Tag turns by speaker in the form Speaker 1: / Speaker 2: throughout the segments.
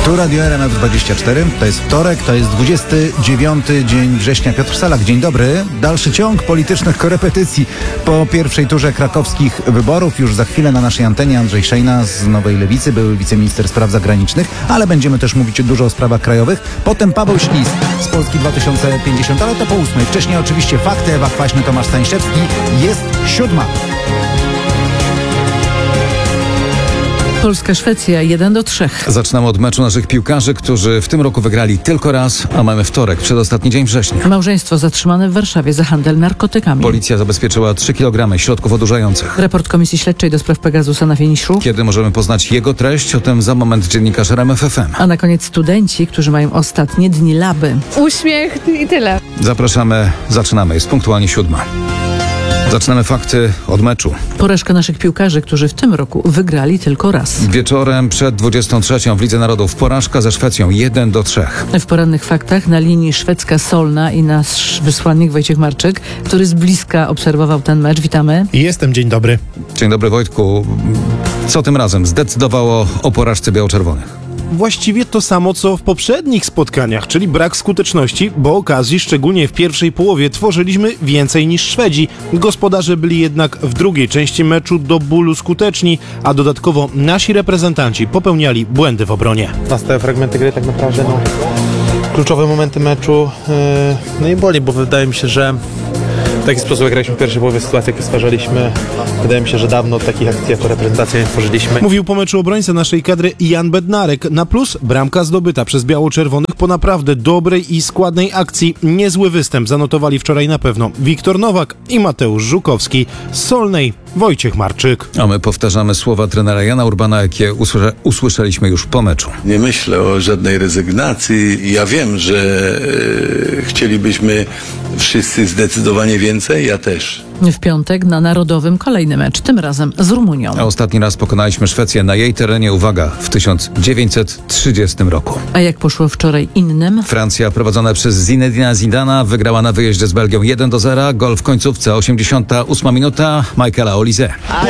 Speaker 1: Tu Radio RMF24, to jest wtorek, to jest 29 dzień września. Piotr Salak, dzień dobry. Dalszy ciąg politycznych korepetycji po pierwszej turze krakowskich wyborów. Już za chwilę na naszej antenie Andrzej Szejna z Nowej Lewicy, były wiceminister spraw zagranicznych, ale będziemy też mówić dużo o sprawach krajowych. Potem Paweł Ślis z Polski 2050, ale to po 8. Wcześniej oczywiście fakty, Ewa Kwaśny, Tomasz Stańszewski. Jest 7.
Speaker 2: Polska-Szwecja 1-3.
Speaker 3: Zaczynamy od meczu naszych piłkarzy, którzy w tym roku wygrali tylko raz, a mamy wtorek, przedostatni dzień września.
Speaker 2: Małżeństwo zatrzymane w Warszawie za handel narkotykami.
Speaker 3: Policja zabezpieczyła 3 kg środków odurzających.
Speaker 2: Raport Komisji Śledczej do spraw Pegasusa na finiszu.
Speaker 3: Kiedy możemy poznać jego treść? O tym za moment dziennikarz RMF FM.
Speaker 2: A na koniec studenci, którzy mają ostatnie dni laby.
Speaker 4: Uśmiech i tyle.
Speaker 3: Zapraszamy, zaczynamy. Jest punktualnie 7. Zaczynamy fakty od meczu.
Speaker 2: Porażka naszych piłkarzy, którzy w tym roku wygrali tylko raz.
Speaker 3: Wieczorem przed 23 w Lidze Narodów porażka ze Szwecją 1-3.
Speaker 2: W porannych faktach na linii szwedzka Solna i nasz wysłannik Wojciech Marczyk, który z bliska obserwował ten mecz. Witamy.
Speaker 5: Jestem, dzień dobry.
Speaker 3: Dzień dobry, Wojtku. Co tym razem zdecydowało o porażce biało-czerwonych?
Speaker 5: Właściwie to samo, co w poprzednich spotkaniach, czyli brak skuteczności, bo okazji, szczególnie w pierwszej połowie, tworzyliśmy więcej niż Szwedzi. Gospodarze byli jednak w drugiej części meczu do bólu skuteczni, a dodatkowo nasi reprezentanci popełniali błędy w obronie.
Speaker 6: Następne fragmenty gry tak naprawdę, kluczowe momenty meczu, i boli, bo wydaje mi się, że w taki sposób jak graliśmy w pierwszej połowie, sytuację, jakie stwarzaliśmy, wydaje mi się, że dawno takich akcji jako reprezentacja nie tworzyliśmy.
Speaker 5: Mówił po meczu obrońca naszej kadry Jan Bednarek. Na plus bramka zdobyta przez biało-czerwonych po naprawdę dobrej i składnej akcji. Niezły występ zanotowali wczoraj na pewno Wiktor Nowak i Mateusz Żukowski. Z Solnej Wojciech Marczyk.
Speaker 3: A my powtarzamy słowa trenera Jana Urbana, jakie usłyszeliśmy już po meczu.
Speaker 7: Nie myślę o żadnej rezygnacji. Ja wiem, że chcielibyśmy wszyscy zdecydowanie więcej, ja też.
Speaker 2: W piątek na Narodowym kolejny mecz, tym razem z Rumunią.
Speaker 3: A ostatni raz pokonaliśmy Szwecję na jej terenie, uwaga, w 1930 roku.
Speaker 2: A jak poszło wczoraj innym?
Speaker 3: Francja prowadzona przez Zinedina Zidana wygrała na wyjeździe z Belgią 1-0. Gol w końcówce, 88 minuta, Michaela Olise.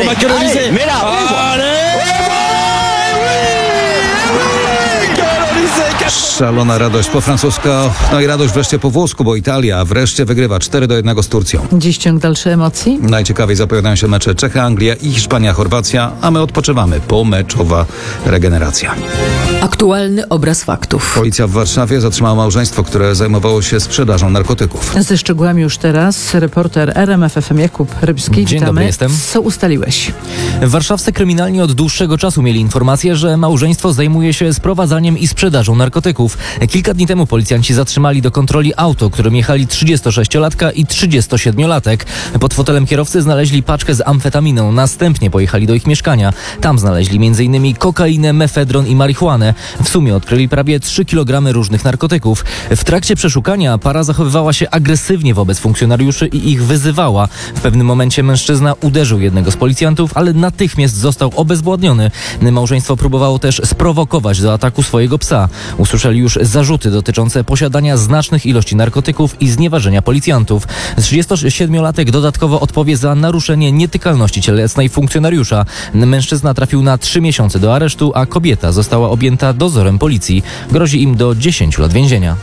Speaker 3: Szalona radość po francusko, no i radość wreszcie po włosku, bo Italia wreszcie wygrywa 4-1 z Turcją.
Speaker 2: Dziś ciąg dalszych emocji?
Speaker 3: Najciekawiej zapowiadają się mecze Czechy, Anglia i Hiszpania, Chorwacja, a my odpoczywamy. Pomeczowa regeneracja.
Speaker 2: Aktualny obraz faktów.
Speaker 3: Policja w Warszawie zatrzymała małżeństwo, które zajmowało się sprzedażą narkotyków.
Speaker 2: Ze szczegółami już teraz reporter RMF FM Jakub Rybski.
Speaker 8: Dzień
Speaker 2: Witamy.
Speaker 8: dobry, jestem.
Speaker 2: Co ustaliłeś?
Speaker 8: Warszawscy kryminalni od dłuższego czasu mieli informację, że małżeństwo zajmuje się sprowadzaniem i sprzedażą narkotyków. Kilka dni temu policjanci zatrzymali do kontroli auto, którym jechali 36-latka i 37-latek. Pod fotelem kierowcy znaleźli paczkę z amfetaminą. Następnie pojechali do ich mieszkania. Tam znaleźli m.in. kokainę, mefedron i marihuanę. W sumie odkryli prawie 3 kg różnych narkotyków. W trakcie przeszukania para zachowywała się agresywnie wobec funkcjonariuszy i ich wyzywała. W pewnym momencie mężczyzna uderzył jednego z policjantów, ale natychmiast został obezwładniony. Małżeństwo próbowało też sprowokować do ataku swojego psa. Usłyszeli już zarzuty dotyczące posiadania znacznych ilości narkotyków i znieważenia policjantów. 37-latek dodatkowo odpowie za naruszenie nietykalności cielesnej funkcjonariusza. Mężczyzna trafił na 3 miesiące do aresztu, a kobieta została objęta dozorem policji. Grozi im do 10 lat więzienia.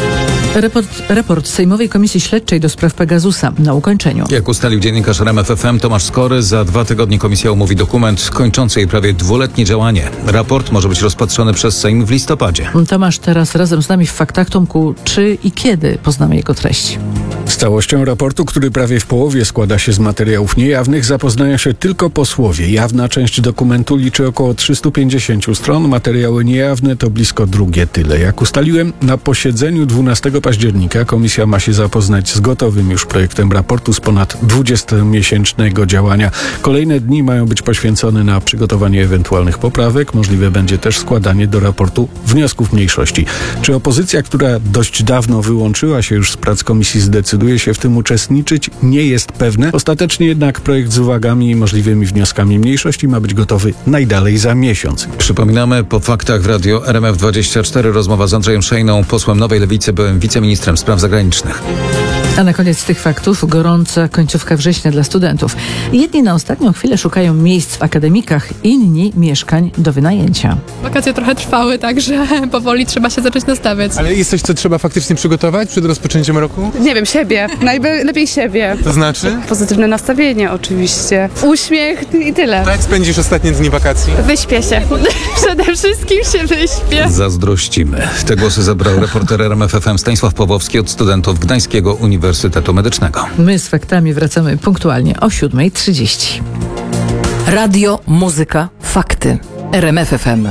Speaker 2: Raport Sejmowej Komisji Śledczej do spraw Pegasusa na ukończeniu.
Speaker 3: Jak ustalił dziennikarz RMF FM Tomasz Skory, za 2 tygodnie komisja omówi dokument kończący jej prawie 2-letnie działanie. Raport może być rozpatrzony przez Sejm w listopadzie.
Speaker 2: Tomasz teraz razem z nami w faktach. Tomku, czy i kiedy poznamy jego treść?
Speaker 9: Z całością raportu, który prawie w połowie składa się z materiałów niejawnych, zapoznają się tylko posłowie. Jawna część dokumentu liczy około 350 stron, materiały niejawne to blisko drugie tyle. Jak ustaliłem, na posiedzeniu 12 października komisja ma się zapoznać z gotowym już projektem raportu z ponad 20-miesięcznego działania. Kolejne dni mają być poświęcone na przygotowanie ewentualnych poprawek. Możliwe będzie też składanie do raportu wniosków mniejszości. Czy opozycja, która dość dawno wyłączyła się już z prac komisji, zdecyduje się w tym uczestniczyć? Nie jest pewne. Ostatecznie jednak projekt z uwagami i możliwymi wnioskami mniejszości ma być gotowy najdalej za miesiąc.
Speaker 3: Przypominamy po faktach w Radio RMF24 rozmowa z Andrzejem Szejną, posłem Nowej Lewicy, byłym wiceministrem spraw zagranicznych.
Speaker 2: A na koniec tych faktów gorąca końcówka września dla studentów. Jedni na ostatnią chwilę szukają miejsc w akademikach, inni mieszkań do wynajęcia.
Speaker 4: Wakacje trochę trwały, także powoli trzeba się zacząć nastawiać.
Speaker 10: Ale jest coś, co trzeba faktycznie przygotować przed rozpoczęciem roku?
Speaker 11: Nie wiem, siebie. Lepiej siebie.
Speaker 10: To znaczy?
Speaker 11: Pozytywne nastawienie oczywiście. Uśmiech i tyle.
Speaker 10: Jak spędzisz ostatnie dni wakacji?
Speaker 11: Wyśpię się. Przede wszystkim się wyśpię.
Speaker 3: Zazdrościmy. Te głosy zabrał reporter RMF FM Stanisław Pawłowski od studentów Gdańskiego Uniwersytetu Medycznego.
Speaker 2: My z faktami wracamy punktualnie o 7:30.
Speaker 12: Radio, muzyka, fakty. RMF FM.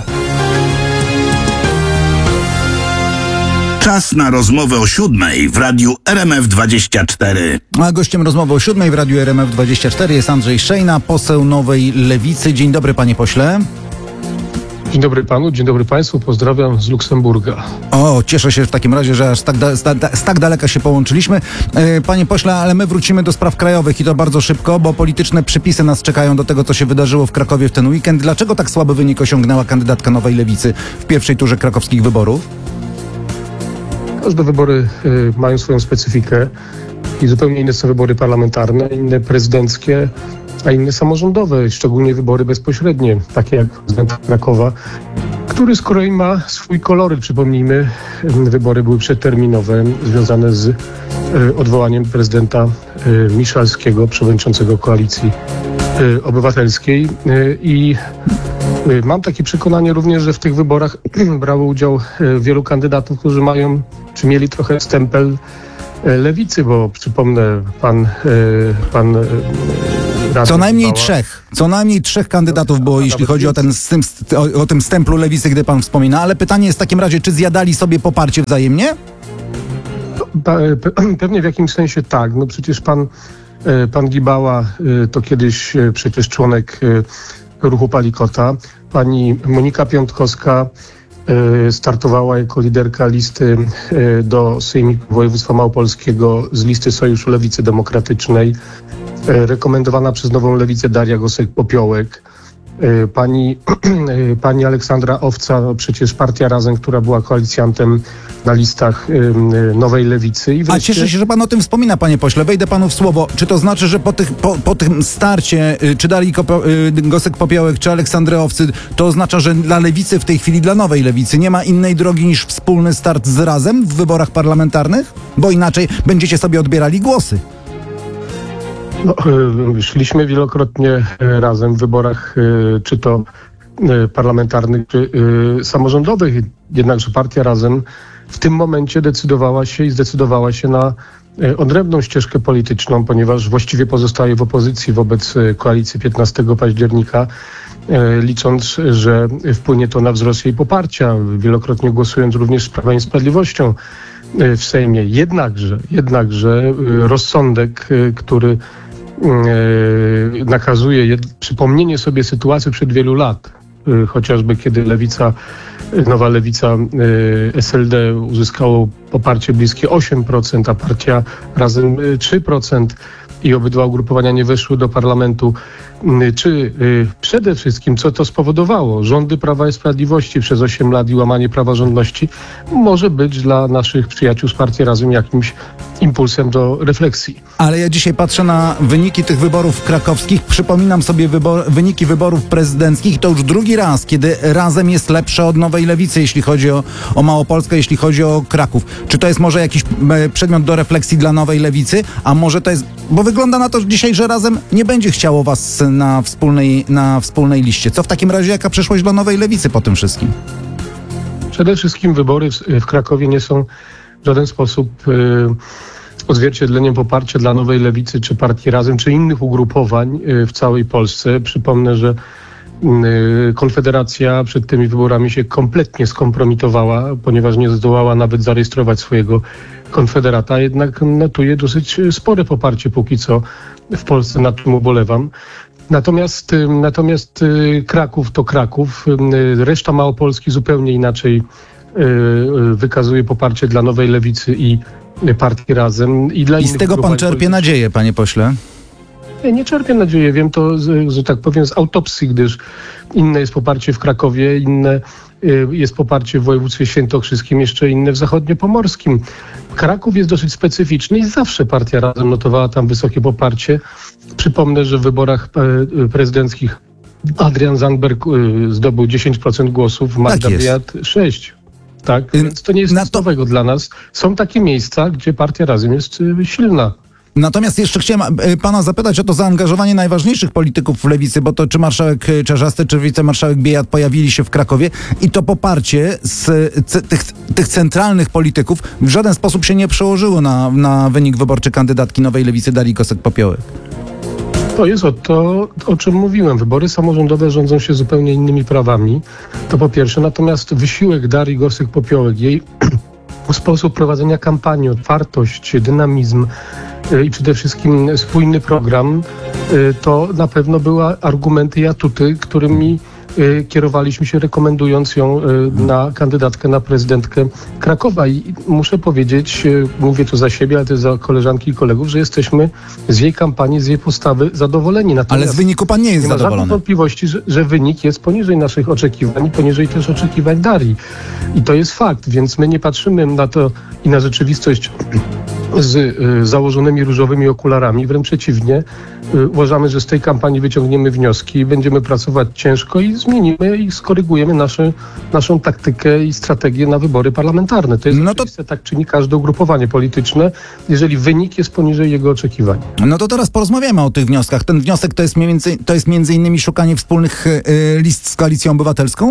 Speaker 13: Czas na rozmowę o 7:00 w radiu RMF24.
Speaker 1: A gościem rozmowy o 7:00 w radiu RMF24 jest Andrzej Szejna, poseł Nowej Lewicy. Dzień dobry, panie pośle.
Speaker 14: Dzień dobry panu, dzień dobry państwu, pozdrawiam z Luksemburga.
Speaker 1: O, cieszę się w takim razie, że aż z tak daleka się połączyliśmy. Panie pośle, ale my wrócimy do spraw krajowych i to bardzo szybko, bo polityczne przypisy nas czekają do tego, co się wydarzyło w Krakowie w ten weekend. Dlaczego tak słaby wynik osiągnęła kandydatka Nowej Lewicy w pierwszej turze krakowskich wyborów?
Speaker 14: Każde wybory mają swoją specyfikę i zupełnie inne są wybory parlamentarne, inne prezydenckie, a inne samorządowe, szczególnie wybory bezpośrednie, takie jak prezydent Krakowa, który z kolei ma swój koloryt. Przypomnijmy, wybory były przedterminowe, związane z odwołaniem prezydenta Miszalskiego, przewodniczącego Koalicji Obywatelskiej. I mam takie przekonanie również, że w tych wyborach brało udział wielu kandydatów, którzy mają, czy mieli trochę stempel lewicy, bo przypomnę, pan
Speaker 1: Co najmniej trzech kandydatów było, jeśli chodzi o tym stemplu lewicy, gdy pan wspomina, ale pytanie jest w takim razie, czy zjadali sobie poparcie wzajemnie?
Speaker 14: Pewnie w jakimś sensie tak. No przecież pan Gibała to kiedyś przecież członek ruchu Palikota. Pani Monika Piątkowska startowała jako liderka listy do Sejmiku Województwa Małopolskiego z listy Sojuszu Lewicy Demokratycznej. Rekomendowana przez Nową Lewicę Daria Gosek-Popiołek. Pani Aleksandra Owca, przecież partia Razem, która była koalicjantem na listach Nowej Lewicy. I wreszcie...
Speaker 1: A cieszę się, że pan o tym wspomina, panie pośle. Wejdę panu w słowo. Czy to znaczy, że po tym starcie, czy Darii Gosek-Popiołek, czy Aleksandry Owcy, to oznacza, że dla Lewicy w tej chwili, dla Nowej Lewicy, nie ma innej drogi niż wspólny start z Razem w wyborach parlamentarnych? Bo inaczej będziecie sobie odbierali głosy.
Speaker 14: No, szliśmy wielokrotnie razem w wyborach, czy to parlamentarnych, czy samorządowych. Jednakże partia Razem w tym momencie zdecydowała się na odrębną ścieżkę polityczną, ponieważ właściwie pozostaje w opozycji wobec koalicji 15 października, licząc, że wpłynie to na wzrost jej poparcia, wielokrotnie głosując również z Prawem i Sprawiedliwością w Sejmie. Jednakże rozsądek, który nakazuje przypomnienie sobie sytuacji przed wielu lat, chociażby kiedy Nowa Lewica SLD uzyskało poparcie bliskie 8%, a partia Razem 3% i obydwa ugrupowania nie weszły do parlamentu. Czy przede wszystkim, co to spowodowało? Rządy Prawa i Sprawiedliwości przez 8 lat i łamanie praworządności może być dla naszych przyjaciół z partii Razem jakimś impulsem do refleksji.
Speaker 1: Ale ja dzisiaj patrzę na wyniki tych wyborów krakowskich, przypominam sobie wyniki wyborów prezydenckich, to już drugi raz, kiedy Razem jest lepsze od Nowej Lewicy, jeśli chodzi o Małopolskę, jeśli chodzi o Kraków. Czy to jest może jakiś przedmiot do refleksji dla Nowej Lewicy, a może to jest, bo wygląda na to że dzisiaj, że Razem nie będzie chciało was na wspólnej liście. Co w takim razie, jaka przyszłość dla Nowej Lewicy po tym wszystkim?
Speaker 14: Przede wszystkim wybory w Krakowie nie są w żaden sposób odzwierciedleniem poparcia dla Nowej Lewicy, czy partii Razem, czy innych ugrupowań w całej Polsce. Przypomnę, że Konfederacja przed tymi wyborami się kompletnie skompromitowała, ponieważ nie zdołała nawet zarejestrować swojego konfederata, jednak notuje dosyć spore poparcie póki co w Polsce, nad czym ubolewam. Natomiast Kraków to Kraków, reszta Małopolski zupełnie inaczej wykazuje poparcie dla Nowej Lewicy i partii Razem. I z
Speaker 1: tego pan czerpie nadzieję, panie pośle?
Speaker 14: Nie czerpię nadziei, wiem to, że tak powiem, z autopsji, gdyż inne jest poparcie w Krakowie, inne jest poparcie w województwie świętokrzyskim, jeszcze inne w zachodniopomorskim. Kraków jest dosyć specyficzny i zawsze partia Razem notowała tam wysokie poparcie. Przypomnę, że w wyborach prezydenckich Adrian Zandberg zdobył 10% głosów, Magda Biejat 6%. Tak, więc to nie jest nic nowego dla nas. Są takie miejsca, gdzie partia Razem jest silna.
Speaker 1: Natomiast jeszcze chciałem pana zapytać o to zaangażowanie najważniejszych polityków w lewicy, bo to czy marszałek Czarzasty, czy wicemarszałek Biejat pojawili się w Krakowie i to poparcie z tych centralnych polityków w żaden sposób się nie przełożyło na wynik wyborczy kandydatki Nowej Lewicy Darii Gosek-Popiołek.
Speaker 14: To jest to, o czym mówiłem. Wybory samorządowe rządzą się zupełnie innymi prawami. To po pierwsze. Natomiast wysiłek Darii Gosek-Popiołek, jej sposób prowadzenia kampanii, otwartość, dynamizm i przede wszystkim spójny program, to na pewno były argumenty i atuty, którymi kierowaliśmy się, rekomendując ją na kandydatkę na prezydentkę Krakowa. I muszę powiedzieć, mówię tu za siebie, ale też za koleżanki i kolegów, że jesteśmy z jej kampanii, z jej postawy zadowoleni. Natomiast
Speaker 1: ale z wyniku pan nie jest zadowolony.
Speaker 14: Nie ma żadnych wątpliwości, że wynik jest poniżej naszych oczekiwań, poniżej też oczekiwań Darii. I to jest fakt, więc my nie patrzymy na to i na rzeczywistość z założonymi różowymi okularami. Wręcz przeciwnie, uważamy, że z tej kampanii wyciągniemy wnioski, będziemy pracować ciężko i zmienimy i skorygujemy naszą taktykę i strategię na wybory parlamentarne. To jest oczywiste, tak czyni każde ugrupowanie polityczne, jeżeli wynik jest poniżej jego oczekiwań.
Speaker 1: No to teraz porozmawiamy o tych wnioskach. Ten wniosek to jest między innymi szukanie wspólnych list z Koalicją Obywatelską?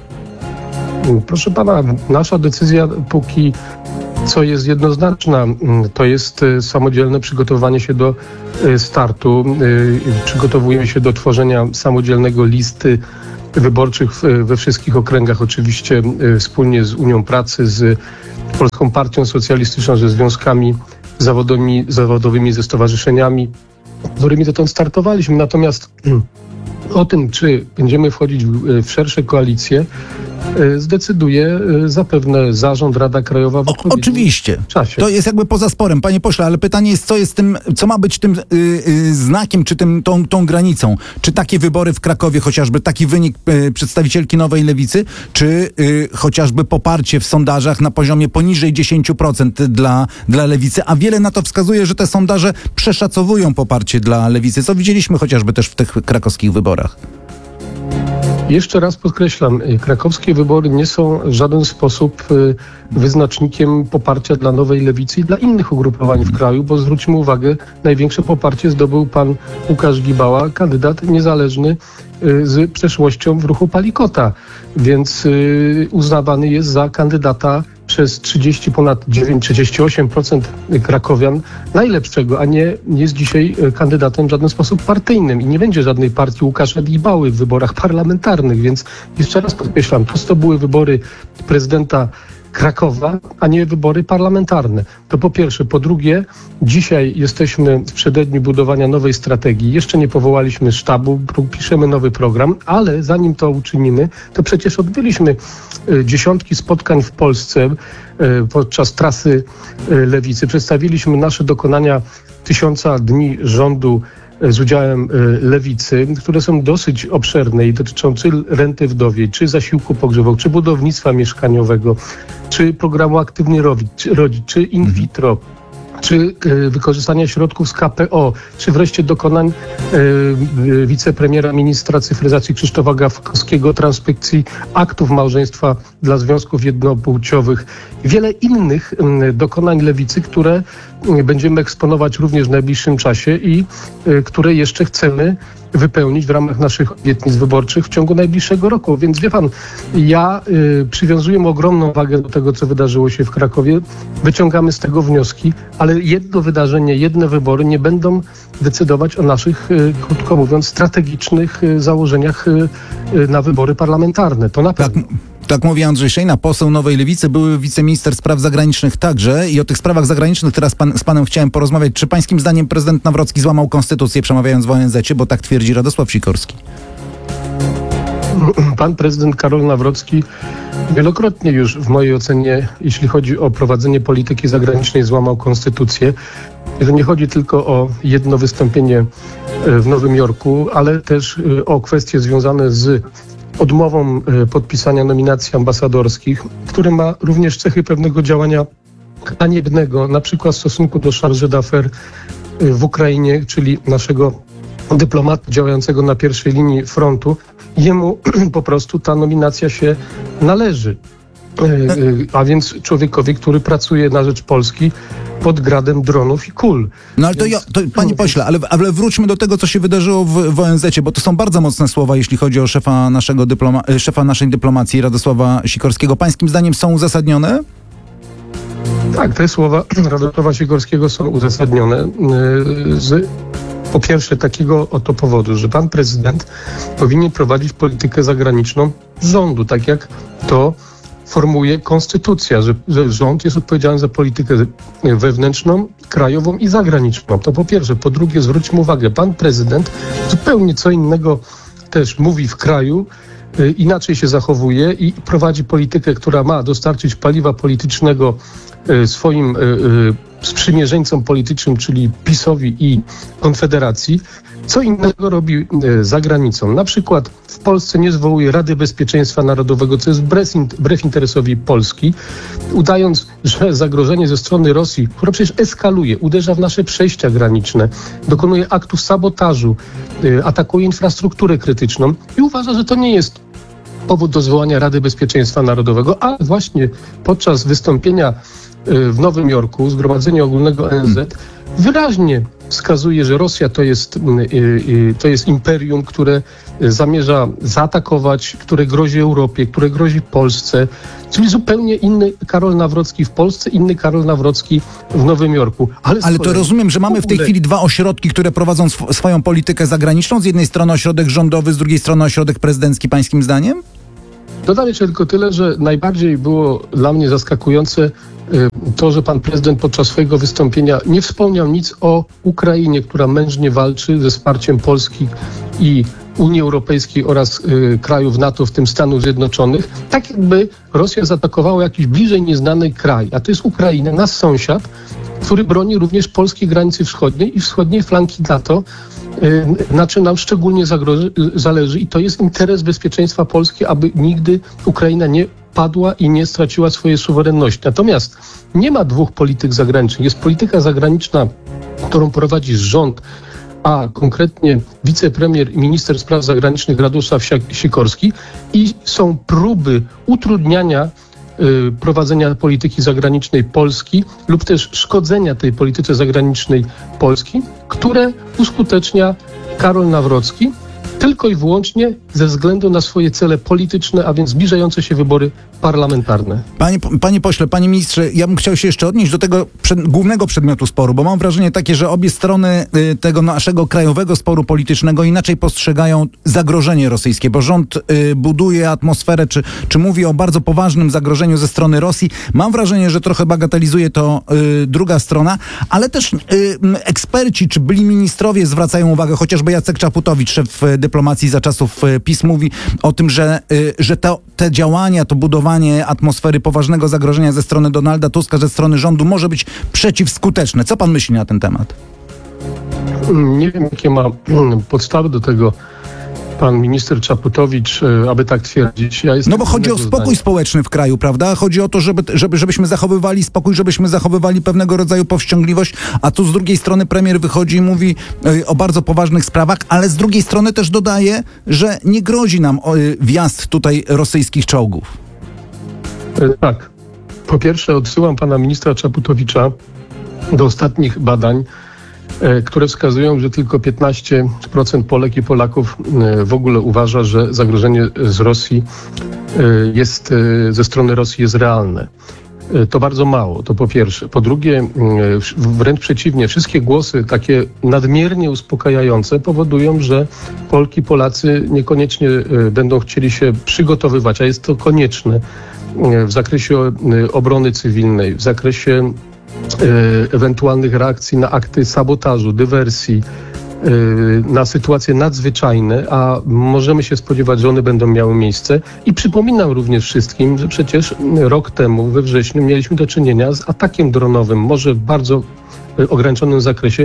Speaker 14: Proszę pana, nasza decyzja póki co jest jednoznaczna. To jest samodzielne przygotowanie się do startu. Przygotowujemy się do tworzenia samodzielnego listy wyborczych we wszystkich okręgach, oczywiście wspólnie z Unią Pracy, z Polską Partią Socjalistyczną, ze związkami zawodowymi, ze stowarzyszeniami, którymi dotąd startowaliśmy. Natomiast o tym, czy będziemy wchodzić w szersze koalicje, zdecyduje zapewne zarząd, Rada Krajowa w
Speaker 1: oczywiście.
Speaker 14: Czasie.
Speaker 1: To jest jakby poza sporem, panie pośle, ale pytanie jest, co ma być tym znakiem, czy tą granicą? Czy takie wybory w Krakowie, chociażby taki wynik przedstawicielki Nowej Lewicy, czy chociażby poparcie w sondażach na poziomie poniżej 10% dla Lewicy, a wiele na to wskazuje, że te sondaże przeszacowują poparcie dla Lewicy, co widzieliśmy chociażby też w tych krakowskich wyborach.
Speaker 14: Jeszcze raz podkreślam, krakowskie wybory nie są w żaden sposób wyznacznikiem poparcia dla Nowej Lewicy i dla innych ugrupowań w kraju, bo zwróćmy uwagę, największe poparcie zdobył pan Łukasz Gibała, kandydat niezależny z przeszłością w ruchu Palikota, więc uznawany jest za kandydata przez 38% krakowian najlepszego, a nie jest dzisiaj kandydatem w żaden sposób partyjnym i nie będzie żadnej partii Łukasza Gibały w wyborach parlamentarnych, więc jeszcze raz podkreślam, to były wybory prezydenta Krakowa, a nie wybory parlamentarne. To po pierwsze. Po drugie, dzisiaj jesteśmy w przededniu budowania nowej strategii. Jeszcze nie powołaliśmy sztabu, piszemy nowy program, ale zanim to uczynimy, to przecież odbyliśmy dziesiątki spotkań w Polsce podczas trasy Lewicy. Przedstawiliśmy nasze dokonania 1000 dni rządu z udziałem Lewicy, które są dosyć obszerne i dotyczą czy renty wdowiej, czy zasiłku pogrzebowego, czy budownictwa mieszkaniowego, czy programu Aktywny Rodzic, czy in vitro, czy wykorzystania środków z KPO, czy wreszcie dokonań wicepremiera ministra cyfryzacji Krzysztofa Gawkowskiego, transpekcji aktów małżeństwa dla związków jednopłciowych. Wiele innych dokonań Lewicy, które będziemy eksponować również w najbliższym czasie i które jeszcze chcemy wypełnić w ramach naszych obietnic wyborczych w ciągu najbliższego roku. Więc wie pan, ja przywiązuję ogromną wagę do tego, co wydarzyło się w Krakowie. Wyciągamy z tego wnioski, ale jedno wydarzenie, jedne wybory nie będą decydować o naszych, krótko mówiąc, strategicznych założeniach na wybory parlamentarne. To na pewno.
Speaker 1: Tak mówi Andrzej Szejna, poseł Nowej Lewicy, były wiceminister spraw zagranicznych także i o tych sprawach zagranicznych teraz z panem chciałem porozmawiać. Czy pańskim zdaniem prezydent Nawrocki złamał konstytucję przemawiając w ONZ-cie, bo tak twierdzi Radosław Sikorski?
Speaker 14: Pan prezydent Karol Nawrocki wielokrotnie już w mojej ocenie, jeśli chodzi o prowadzenie polityki zagranicznej, złamał konstytucję. że nie chodzi tylko o jedno wystąpienie w Nowym Jorku, ale też o kwestie związane z odmową podpisania nominacji ambasadorskich, które ma również cechy pewnego działania haniebnego, na przykład w stosunku do chargé d'affaires w Ukrainie, czyli naszego dyplomata działającego na pierwszej linii frontu. Jemu po prostu ta nominacja się należy. A więc człowiekowi, który pracuje na rzecz Polski pod gradem dronów i kul.
Speaker 1: No ale panie pośle, ale wróćmy do tego, co się wydarzyło w ONZ-cie, bo to są bardzo mocne słowa, jeśli chodzi o szefa naszej dyplomacji, Radosława Sikorskiego. Pańskim zdaniem są uzasadnione?
Speaker 14: Tak, te słowa Radosława Sikorskiego są uzasadnione po pierwsze takiego oto powodu, że pan prezydent powinien prowadzić politykę zagraniczną rządu, tak jak to formuje konstytucja, że rząd jest odpowiedzialny za politykę wewnętrzną, krajową i zagraniczną. To po pierwsze. Po drugie, zwróćmy uwagę, pan prezydent zupełnie co innego też mówi w kraju, inaczej się zachowuje i prowadzi politykę, która ma dostarczyć paliwa politycznego swoim sprzymierzeńcom politycznym, czyli PiS-owi i Konfederacji. Co innego robi za granicą. Na przykład w Polsce nie zwołuje Rady Bezpieczeństwa Narodowego, co jest wbrew interesowi Polski, udając, że zagrożenie ze strony Rosji, która przecież eskaluje, uderza w nasze przejścia graniczne, dokonuje aktów sabotażu, atakuje infrastrukturę krytyczną i uważa, że to nie jest powód do zwołania Rady Bezpieczeństwa Narodowego, a właśnie podczas wystąpienia w Nowym Jorku, Zgromadzenia Ogólnego ONZ, wyraźnie wskazuje, że Rosja to jest imperium, które zamierza zaatakować, które grozi Europie, które grozi Polsce. Czyli zupełnie inny Karol Nawrocki w Polsce, inny Karol Nawrocki w Nowym Jorku. Ale
Speaker 1: to rozumiem, że mamy w tej chwili dwa ośrodki, które prowadzą swoją politykę zagraniczną. Z jednej strony ośrodek rządowy, z drugiej strony ośrodek prezydencki, pańskim zdaniem?
Speaker 14: Dodam jeszcze tylko tyle, że najbardziej było dla mnie zaskakujące to, że pan prezydent podczas swojego wystąpienia nie wspomniał nic o Ukrainie, która mężnie walczy ze wsparciem Polski i Unii Europejskiej oraz krajów NATO, w tym Stanów Zjednoczonych, tak jakby Rosja zaatakowała jakiś bliżej nieznany kraj, a to jest Ukraina, nasz sąsiad, który broni również polskiej granicy wschodniej i wschodniej flanki NATO, na czym nam szczególnie zależy i to jest interes bezpieczeństwa Polski, aby nigdy Ukraina nie padła i nie straciła swojej suwerenności. Natomiast nie ma dwóch polityk zagranicznych. Jest polityka zagraniczna, którą prowadzi rząd, a konkretnie wicepremier i minister spraw zagranicznych Radosław Sikorski i są próby utrudniania prowadzenia polityki zagranicznej Polski lub też szkodzenia tej polityce zagranicznej Polski, które uskutecznia Karol Nawrocki tylko i wyłącznie ze względu na swoje cele polityczne, a więc zbliżające się wybory parlamentarne.
Speaker 1: Panie pośle, panie ministrze, ja bym chciał się jeszcze odnieść do tego głównego przedmiotu sporu, bo mam wrażenie takie, że obie strony tego naszego krajowego sporu politycznego inaczej postrzegają zagrożenie rosyjskie, bo rząd buduje atmosferę, czy mówi o bardzo poważnym zagrożeniu ze strony Rosji. Mam wrażenie, że trochę bagatelizuje to druga strona, ale też eksperci, czy byli ministrowie zwracają uwagę, chociażby Jacek Czaputowicz, szef dyplomacji za czasów PiS, mówi o tym, że te działania, to budowanie atmosfery poważnego zagrożenia ze strony Donalda Tuska, ze strony rządu może być przeciwskuteczne. Co pan myśli na ten temat?
Speaker 14: Nie wiem, jakie ma podstawy do tego pan minister Czaputowicz, aby tak twierdzić.
Speaker 1: No bo chodzi o spokój społeczny w kraju, prawda? Chodzi o to, żebyśmy zachowywali spokój, żebyśmy zachowywali pewnego rodzaju powściągliwość, a tu z drugiej strony premier wychodzi i mówi o bardzo poważnych sprawach, ale z drugiej strony też dodaje, że nie grozi nam wjazd tutaj rosyjskich czołgów.
Speaker 14: Tak. Po pierwsze odsyłam pana ministra Czaputowicza do ostatnich badań, które wskazują, że tylko 15% Polek i Polaków w ogóle uważa, że zagrożenie z Rosji ze strony Rosji jest realne. To bardzo mało, to po pierwsze. Po drugie, wręcz przeciwnie, wszystkie głosy takie nadmiernie uspokajające powodują, że Polki, Polacy niekoniecznie będą chcieli się przygotowywać, a jest to konieczne w zakresie obrony cywilnej, w zakresie ewentualnych reakcji na akty sabotażu, dywersji, na sytuacje nadzwyczajne, a możemy się spodziewać, że one będą miały miejsce. I przypominam również wszystkim, że przecież rok temu, we wrześniu, mieliśmy do czynienia z atakiem dronowym, może bardzo ograniczonym zakresie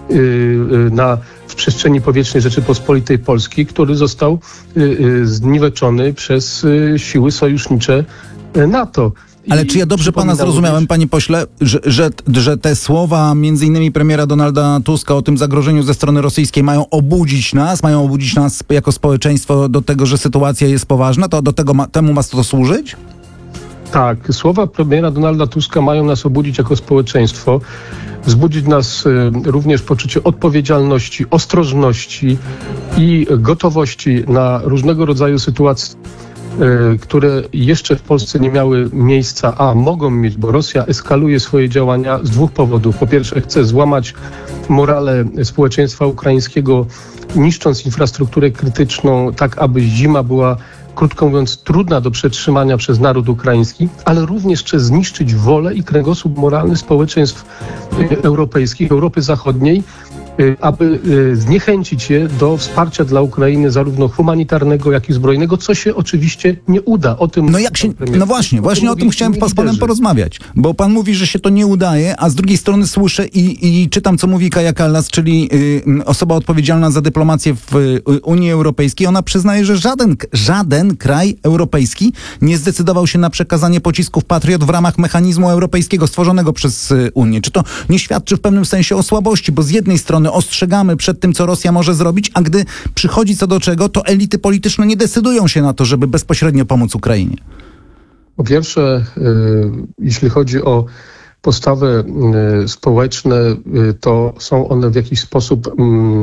Speaker 14: w przestrzeni powietrznej Rzeczypospolitej Polskiej, który został zniweczony przez siły sojusznicze NATO.
Speaker 1: Ale czy ja dobrze pana zrozumiałem, panie pośle, że te słowa między innymi premiera Donalda Tuska o tym zagrożeniu ze strony rosyjskiej mają obudzić nas jako społeczeństwo do tego, że sytuacja jest poważna? To temu ma to służyć?
Speaker 14: Tak, słowa premiera Donalda Tuska mają nas obudzić jako społeczeństwo, wzbudzić nas również poczucie odpowiedzialności, ostrożności i gotowości na różnego rodzaju sytuacje, które jeszcze w Polsce nie miały miejsca, a mogą mieć, bo Rosja eskaluje swoje działania z dwóch powodów. Po pierwsze, chce złamać morale społeczeństwa ukraińskiego, niszcząc infrastrukturę krytyczną, tak aby zima była, krótko mówiąc, trudna do przetrzymania przez naród ukraiński, ale również chce zniszczyć wolę i kręgosłup moralny społeczeństw europejskich, Europy Zachodniej, aby zniechęcić je do wsparcia dla Ukrainy zarówno humanitarnego, jak i zbrojnego, co się oczywiście nie uda. O tym
Speaker 1: właśnie o tym chciałem z panem porozmawiać, bo pan mówi, że się to nie udaje, a z drugiej strony słyszę i czytam, co mówi Kaja Kallas, czyli osoba odpowiedzialna za dyplomację w Unii Europejskiej. Ona przyznaje, że żaden kraj europejski nie zdecydował się na przekazanie pocisków Patriot w ramach mechanizmu europejskiego stworzonego przez Unię. Czy to nie świadczy w pewnym sensie o słabości, bo z jednej strony ostrzegamy przed tym, co Rosja może zrobić, a gdy przychodzi co do czego, to elity polityczne nie decydują się na to, żeby bezpośrednio pomóc Ukrainie.
Speaker 14: Po pierwsze, jeśli chodzi o postawy społeczne, to są one w jakiś sposób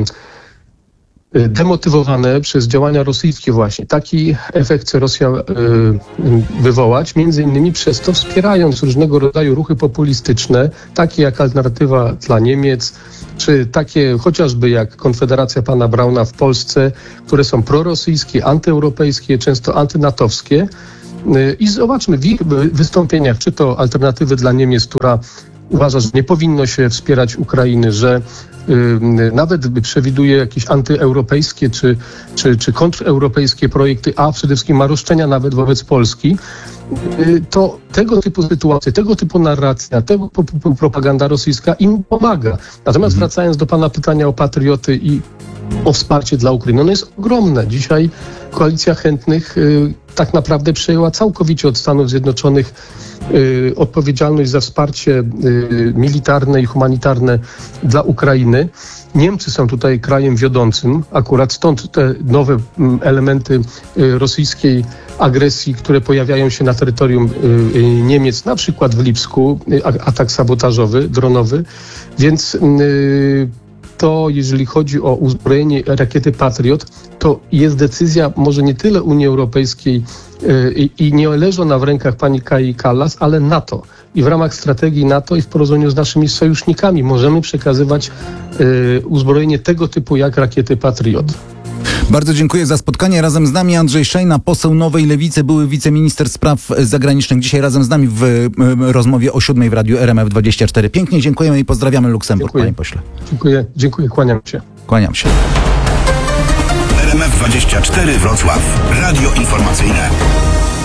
Speaker 14: demotywowane przez działania rosyjskie właśnie. Taki efekt chce Rosja wywołać, między innymi przez to wspierając różnego rodzaju ruchy populistyczne, takie jak Alternatywa dla Niemiec, czy takie chociażby jak Konfederacja pana Brauna w Polsce, które są prorosyjskie, antyeuropejskie, często antynatowskie. I zobaczmy w ich wystąpieniach, czy to Alternatywy dla Niemiec, która uważa, że nie powinno się wspierać Ukrainy, że nawet przewiduje jakieś antyeuropejskie czy kontreuropejskie projekty, a przede wszystkim ma roszczenia nawet wobec Polski, to tego typu sytuacje, tego typu narracja, tego typu propaganda rosyjska im pomaga. Natomiast wracając do pana pytania o patrioty i o wsparcie dla Ukrainy, ono jest ogromne. Dzisiaj koalicja chętnych tak naprawdę przejęła całkowicie od Stanów Zjednoczonych odpowiedzialność za wsparcie militarne i humanitarne dla Ukrainy. Niemcy są tutaj krajem wiodącym, akurat stąd te nowe elementy rosyjskiej agresji, które pojawiają się na terytorium Niemiec, na przykład w Lipsku, atak sabotażowy, dronowy, więc to jeżeli chodzi o uzbrojenie rakiety Patriot, to jest decyzja może nie tyle Unii Europejskiej i nie leży ona w rękach pani Kai Kallas, ale NATO. I w ramach strategii NATO i w porozumieniu z naszymi sojusznikami możemy przekazywać uzbrojenie tego typu jak rakiety Patriot.
Speaker 1: Bardzo dziękuję za spotkanie. Razem z nami Andrzej Szejna, poseł Nowej Lewicy, były wiceminister spraw zagranicznych. Dzisiaj razem z nami w rozmowie o 7 w Radiu RMF24. Pięknie dziękujemy i pozdrawiamy Luksemburg, panie pośle.
Speaker 14: Dziękuję, kłaniam się.
Speaker 1: Kłaniam się.
Speaker 13: RMF24 Wrocław. Radio informacyjne.